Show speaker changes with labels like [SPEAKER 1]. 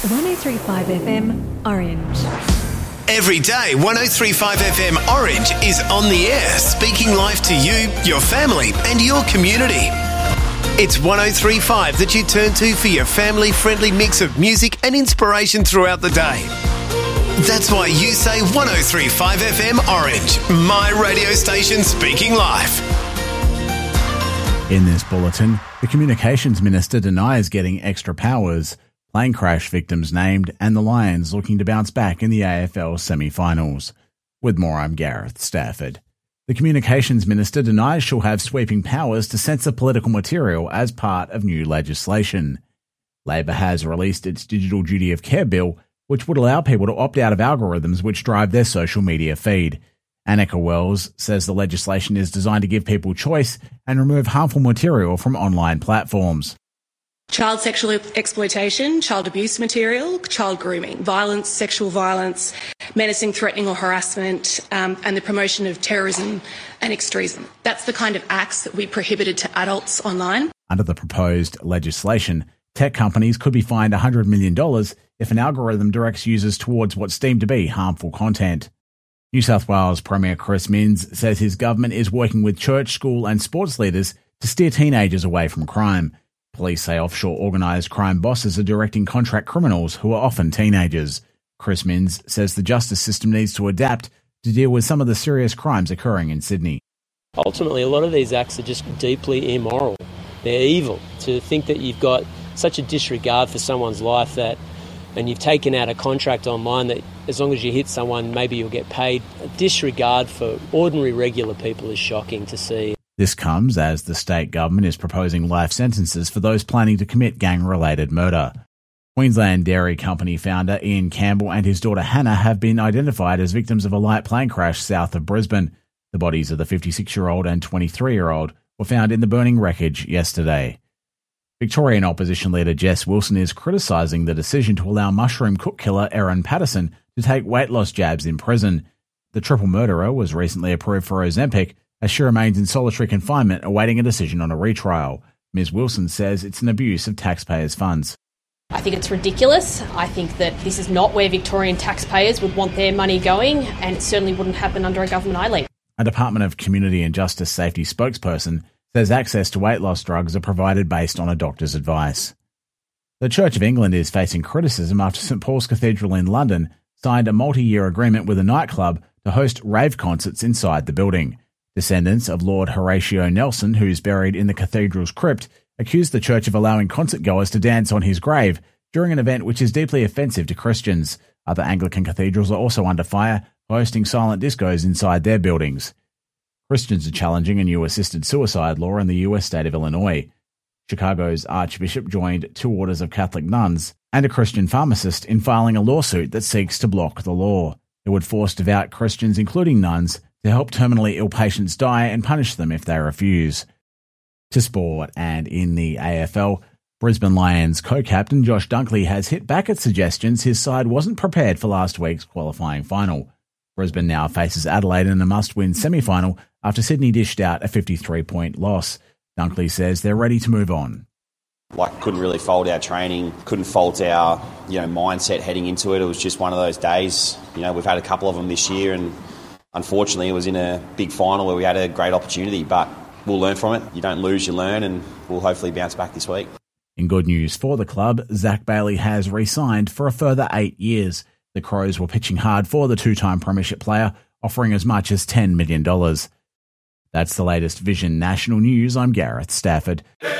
[SPEAKER 1] 103.5 FM Orange.
[SPEAKER 2] Every day, 103.5 FM Orange is on the air, speaking life to you, your family and your community. It's 103.5 that you turn to for your family-friendly mix of music and inspiration throughout the day. That's why you say 103.5 FM Orange, my radio station speaking life.
[SPEAKER 3] In this bulletin, the Communications Minister denies getting extra powers, plane crash victims named, and the Lions looking to bounce back in the AFL semi-finals. With more, I'm Gareth Stafford. The Communications Minister denies she'll have sweeping powers to censor political material as part of new legislation. Labor has released its Digital Duty of Care bill, which would allow people to opt out of algorithms which drive their social media feed. Annika Wells says the legislation is designed to give people choice and remove harmful material from online platforms.
[SPEAKER 4] Child sexual exploitation, child abuse material, child grooming, violence, sexual violence, menacing, threatening or harassment, and the promotion of terrorism and extremism. That's the kind of acts that we prohibited to adults online.
[SPEAKER 3] Under the proposed legislation, tech companies could be fined $100 million if an algorithm directs users towards what's deemed to be harmful content. New South Wales Premier Chris Minns says his government is working with church, school and sports leaders to steer teenagers away from crime. Police say offshore organised crime bosses are directing contract criminals who are often teenagers. Chris Minns says the justice system needs to adapt to deal with some of the serious crimes occurring in Sydney.
[SPEAKER 5] Ultimately, a lot of these acts are just deeply immoral. They're evil. To think that you've got such a disregard for someone's life and you've taken out a contract online that as long as you hit someone, maybe you'll get paid. A disregard for ordinary, regular people is shocking to see.
[SPEAKER 3] This comes as the state government is proposing life sentences for those planning to commit gang-related murder. Queensland Dairy Company founder Ian Campbell and his daughter Hannah have been identified as victims of a light plane crash south of Brisbane. The bodies of the 56-year-old and 23-year-old were found in the burning wreckage yesterday. Victorian opposition leader Jess Wilson is criticising the decision to allow mushroom cook killer Erin Patterson to take weight loss jabs in prison. The triple murderer was recently approved for Ozempic, as she remains in solitary confinement awaiting a decision on a retrial. Ms. Wilson says it's an abuse of taxpayers' funds.
[SPEAKER 6] I think it's ridiculous. I think that this is not where Victorian taxpayers would want their money going, and it certainly wouldn't happen under a government I lead.
[SPEAKER 3] A Department of Community and Justice Safety spokesperson says access to weight loss drugs are provided based on a doctor's advice. The Church of England is facing criticism after St Paul's Cathedral in London signed a multi-year agreement with a nightclub to host rave concerts inside the building. Descendants of Lord Horatio Nelson, who's buried in the cathedral's crypt, accused the church of allowing concert-goers to dance on his grave during an event which is deeply offensive to Christians. Other Anglican cathedrals are also under fire, hosting silent discos inside their buildings. Christians are challenging a new assisted suicide law in the US state of Illinois. Chicago's Archbishop joined 2 orders of Catholic nuns and a Christian pharmacist in filing a lawsuit that seeks to block the law. It would force devout Christians, including nuns, to help terminally ill patients die and punish them if they refuse. To sport, and in the AFL, Brisbane Lions co-captain Josh Dunkley has hit back at suggestions his side wasn't prepared for last week's qualifying final. Brisbane now faces Adelaide in a must-win semi-final after Sydney dished out a 53-point loss. Dunkley says they're ready to move on.
[SPEAKER 7] Couldn't really fault our training, couldn't fault our mindset heading into it. It was just one of those days. We've had a couple of them this year, and unfortunately it was in a big final where we had a great opportunity, but we'll learn from it. You don't lose, you learn, and we'll hopefully bounce back this week.
[SPEAKER 3] In good news for the club, Zach Bailey has re-signed for a further 8 years. The Crows were pitching hard for the 2-time premiership player, offering as much as $10 million. That's the latest Vision National News. I'm Gareth Stafford.